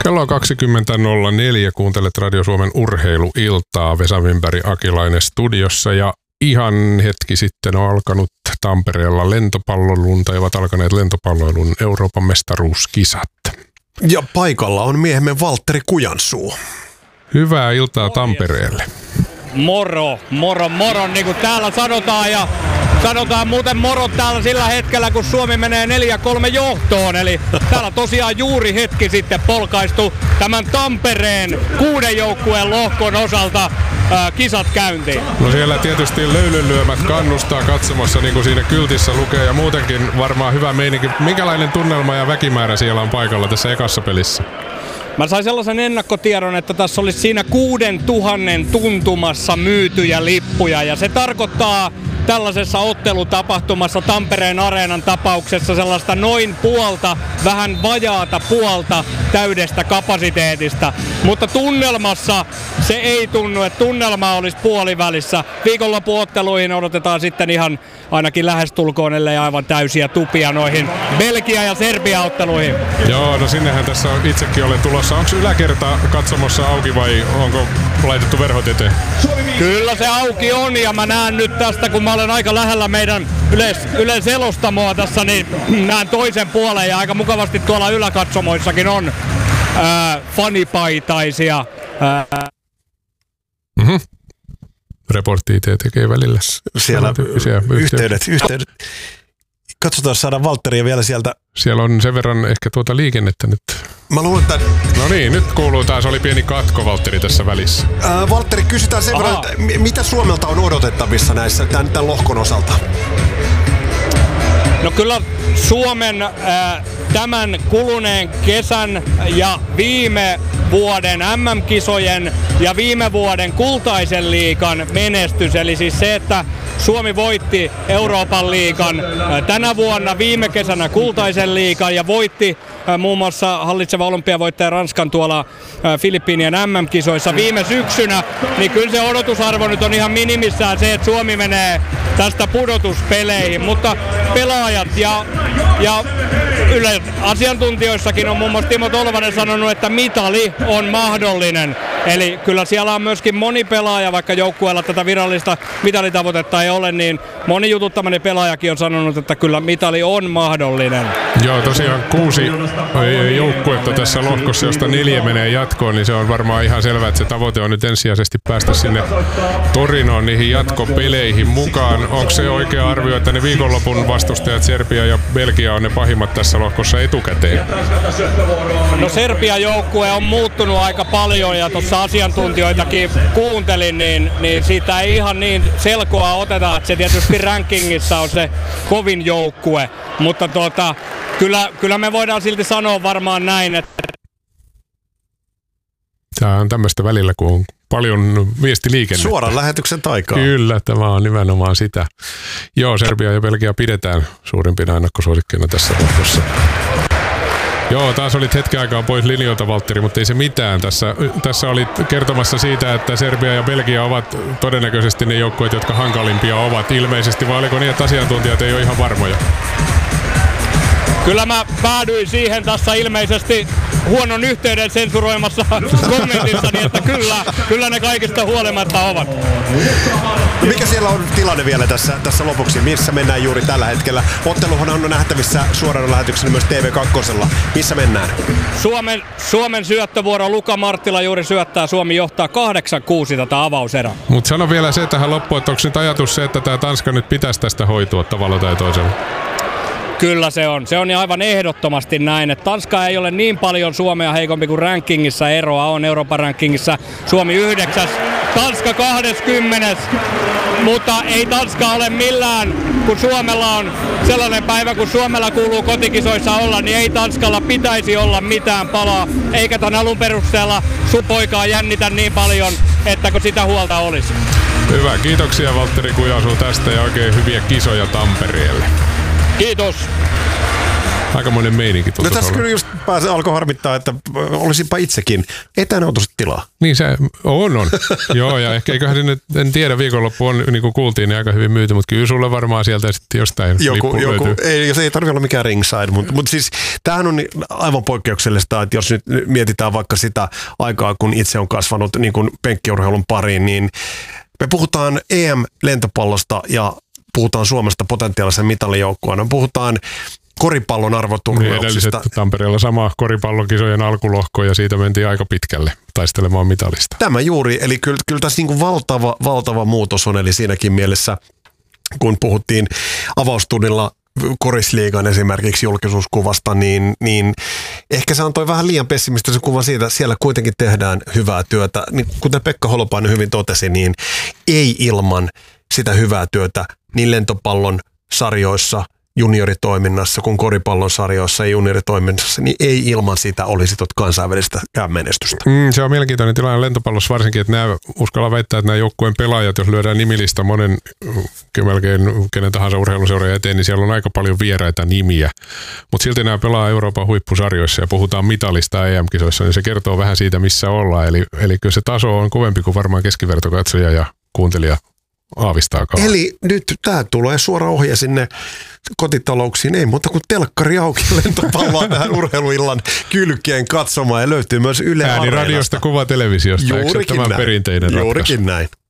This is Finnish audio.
Kello on 20.04. Kuuntelet Radio Suomen urheiluiltaa. Vesa Wimberg, Akilainen studiossa ja ihan hetki sitten on alkanut Tampereella lentopallolunta ja ovat alkaneet lentopalloilun Euroopan mestaruuskisat. Ja paikalla on miehemme Valtteri Kujansuu. Hyvää iltaa Tampereelle. Moro, niin kuin täällä sanotaan, ja sanotaan muuten moro täällä sillä hetkellä, kun Suomi menee 4-3 johtoon. Eli täällä tosiaan juuri hetki sitten polkaistu tämän Tampereen 6 joukkueen lohkon osalta kisat käyntiin. No siellä tietysti löylynlyömät kannustaa katsomassa, niin kuin siinä kyltissä lukee, ja muutenkin varmaan hyvä meininki. Minkälainen tunnelma ja väkimäärä siellä on paikalla tässä ekassa pelissä? Mä sain sellaisen ennakkotiedon, että tässä olisi siinä 6000 tuntumassa myytyjä lippuja, ja se tarkoittaa tällaisessa ottelutapahtumassa Tampereen Areenan tapauksessa sellaista noin puolta, vähän vajaata puolta täydestä kapasiteetista. Mutta tunnelmassa se ei tunnu, että tunnelma olisi puolivälissä. Viikonloppuotteluihin odotetaan sitten ihan ainakin lähestulkoon, ellei aivan täysiä tupia noihin Belgia- ja Serbia-otteluihin. Joo, no sinnehän tässä itsekin olen tulossa. Onko yläkerta katsomossa auki vai onko laitettu verhot eteen? Kyllä se auki on, ja mä näen nyt tästä, kun mä olen aika lähellä meidän yleiselostamoa tässä, niin näen toisen puolen, ja aika mukavasti tuolla yläkatsomoissakin on fanipaitaisia. Reportti IT tekee välillä. Siellä yhteydet. Katsotaan, saadaan Valtteria vielä sieltä. Siellä on sen verran ehkä tuota liikennettä nyt. Mä luulen, että... No niin, nyt kuuluu taas, oli pieni katko Valtteri tässä välissä. Valtteri, kysytään sen verran, että mitä Suomelta on odotettavissa näissä tämän lohkon osalta? No kyllä Suomen tämän kuluneen kesän ja viime vuoden MM-kisojen ja viime vuoden kultaisen liigan menestys, eli siis se, että Suomi voitti Euroopan liigan tänä vuonna, viime kesänä kultaisen liigan ja voitti muun muassa hallitseva olympiavoittaja Ranskan tuolla Filippiinien MM-kisoissa viime syksynä, niin kyllä se odotusarvo nyt on ihan minimissään se, että Suomi menee tästä pudotuspeleihin, mutta pelaajat ja asiantuntijoissakin on muun muassa Timo Tolvanen sanonut, että mitali on mahdollinen. Eli kyllä siellä on myöskin moni pelaaja, vaikka joukkueella tätä virallista mitalitavoitetta ei ole, niin moni jututtamani pelaajakin on sanonut, että kyllä mitali on mahdollinen. Joo, tosiaan 6 joukkuetta tässä lohkossa, josta 4 menee jatkoon, niin se on varmaan ihan selvää, että se tavoite on nyt ensisijaisesti päästä sinne Torinoon niihin jatkopeleihin mukaan. Onko se oikea arvio, että ne viikonlopun vastustajat Serbia ja Belgia on ne pahimmat tässä lohkossa etukäteen? No Serbian joukkue on muuttunut aika paljon, ja tuossa asiantuntijoitakin kuuntelin, niin siitä ei ihan niin selkoa oteta, että se tietysti rankingissa on se kovin joukkue, mutta kyllä me voidaan silti sanoa varmaan näin, että tämä on tämmöistä välillä, kun on paljon viestiliikennettä. Suoran lähetyksen taikaa. Kyllä, tämä on nimenomaan sitä. Joo, Serbia ja Belgia pidetään suurimpina ennakkosuosikkeina tässä lohkossa. Joo, taas olit hetken aikaa pois linjoilta, Valtteri, mutta ei se mitään. Tässä olit kertomassa siitä, että Serbia ja Belgia ovat todennäköisesti ne joukkueet, jotka hankalimpia ovat ilmeisesti, vai oliko niin, että asiantuntijat ei ole ihan varmoja? Kyllä mä päädyin siihen tässä ilmeisesti huonon yhteyden sensuroimassa kommentissani, että kyllä ne kaikista huolimatta ovat. Mikä siellä on tilanne vielä tässä lopuksi? Missä mennään juuri tällä hetkellä? Otteluhan on nähtävissä suorana lähetyksenä myös TV2. Missä mennään? Suomen syöttövuoro, Luka Marttila juuri syöttää. Suomi johtaa 8-6 tätä avauserää. Mutta sano vielä se tähän loppuun, että onko nyt ajatus se, että tämä Tanska nyt pitäisi tästä hoitua tavalla tai toisella? Kyllä se on. Se on aivan ehdottomasti näin, että Tanska ei ole niin paljon Suomea heikompi kuin rankingissa eroa on. Euroopan rankingissa Suomi 9, Tanska 20. Mutta ei Tanska ole millään, kun Suomella on sellainen päivä, kun Suomella kuuluu kotikisoissa olla, niin ei Tanskalla pitäisi olla mitään palaa, eikä tämän alun perusteella sun poikaa jännitä niin paljon, että kun sitä huolta olisi. Hyvä, kiitoksia Valtteri Kujansuu tästä ja oikein hyviä kisoja Tampereelle. Kiitos. Aikamoinen meininki No tässä olla. kyllä just alkoi harmittaa, että olisinpa itsekin etänautosta tilaa. Niin se on. Joo, ja eiköhän sinne, en tiedä, viikonloppu on, niin kuin kuultiin, niin aika hyvin myyty, mutta kyllä sulle varmaan sieltä sitten jostain lippu löytyy. Ei tarvitse olla mikään ringside, mutta siis tämähän on aivan poikkeuksellista, että jos nyt mietitään vaikka sitä aikaa, kun itse on kasvanut niin kuin penkkiurheilun pariin, niin me puhutaan EM-lentopallosta ja puhutaan Suomesta potentiaalisen mitalijoukkueena. Puhutaan koripallon arvoturnauksista. Edelliset Tampereella sama koripallonkisojen alkulohko ja siitä mentiin aika pitkälle taistelemaan mitalista. Tämä juuri, eli kyllä tässä niin kuin valtava muutos on, eli siinäkin mielessä, kun puhuttiin avaustunnilla Korisliigan esimerkiksi julkisuuskuvasta, niin ehkä se antoi vähän liian pessimistisen kuvan siitä, että siellä kuitenkin tehdään hyvää työtä. Niin kuten Pekka Holopainen hyvin totesi, niin ei ilman sitä hyvää työtä niin lentopallon sarjoissa, junioritoiminnassa kuin koripallon sarjoissa ja junioritoiminnassa, niin ei ilman sitä olisi kansainvälistä menestystä. Se on mielenkiintoinen tilanne lentopallossa varsinkin, että uskallan väittää, että nämä joukkueen pelaajat, jos lyödään nimilista monen melkein kenen tahansa urheiluseuran eteen, niin siellä on aika paljon vieraita nimiä. Mutta silti nämä pelaa Euroopan huippusarjoissa ja puhutaan mitalista EM-kisoissa, niin se kertoo vähän siitä, missä ollaan. Eli kyllä se taso on kovempi kuin varmaan keskivertokatsoja ja kuuntelija aavistaakaan. Eli nyt tämä tulee suora ohje sinne kotitalouksiin, ei muuta kuin telkkari auki lentopalloa tähän urheiluillan kylkeen katsomaan ja löytyy myös Yle Areenasta. Ääniradiosta, kuva televisiosta, eikö se ole tämä perinteinen ratkaisu? Juurikin näin.